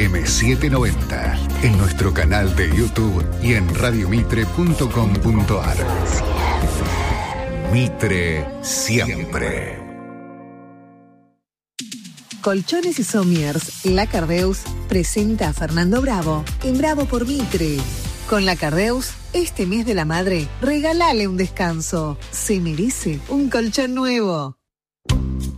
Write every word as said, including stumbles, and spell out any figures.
M setecientos noventa, en nuestro canal de YouTube y en radiomitre punto com punto ar. Mitre siempre. Colchones y Somiers, La Cardeus presenta a Fernando Bravo en Bravo por Mitre. Con La Cardeus, este mes de la madre, regálale un descanso. Se merece un colchón nuevo.